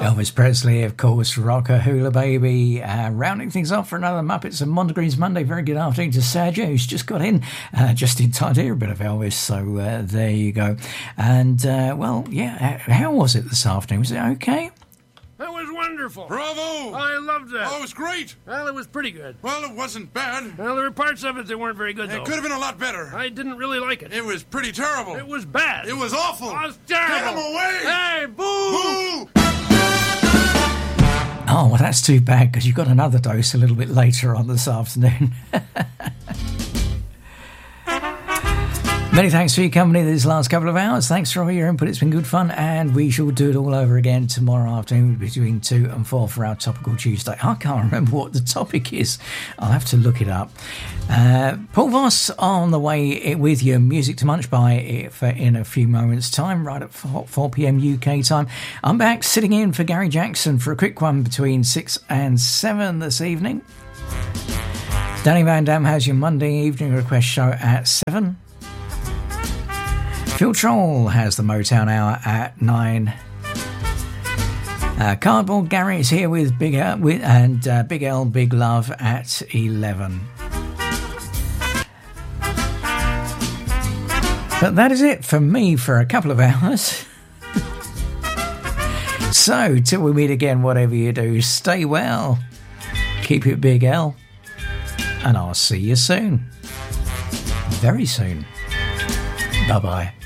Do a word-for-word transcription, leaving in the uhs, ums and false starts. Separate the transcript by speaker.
Speaker 1: Elvis Presley, of course, Rocker Hula Baby. Uh, rounding things off for another Muppets and Mondegreen's Monday. Very good afternoon to Sergio, who's just got in, uh, just in time to hear a bit of Elvis. So uh, there you go. And, uh, well, yeah, how was it this afternoon? Was it okay?
Speaker 2: That was wonderful.
Speaker 3: Bravo!
Speaker 2: I loved that.
Speaker 3: Oh, it was great.
Speaker 2: Well, it was pretty good.
Speaker 3: Well, it wasn't bad.
Speaker 2: Well, there were parts of it that weren't very good, though.
Speaker 3: It could have been a lot better.
Speaker 2: I didn't really like it.
Speaker 3: It was pretty terrible.
Speaker 2: It was bad.
Speaker 3: It was awful.
Speaker 2: It was terrible.
Speaker 3: Get him away!
Speaker 2: Hey, boo!
Speaker 3: Boo!
Speaker 1: Oh, well, that's too bad, because you've got another dose a little bit later on this afternoon. Many thanks for your company these last couple of hours. Thanks for all your input. It's been good fun, and we shall do it all over again tomorrow afternoon between two and four for our Topical Tuesday. I can't remember what the topic is. I'll have to look it up. Uh, Paul Voss on the way with your music to munch by for in a few moments' time, right at four p.m. U K time. I'm back sitting in for Gary Jackson for a quick one between six and seven this evening. Danny Van Dam has your Monday evening request show at seven. Phil Troll has the Motown Hour at nine. Uh, Cardboard Gary is here with Big L, with, and uh, Big L, Big Love at eleven. But that is it for me for a couple of hours. So, till we meet again, whatever you do, stay well, keep it Big L, and I'll see you soon. Very soon. Bye-bye.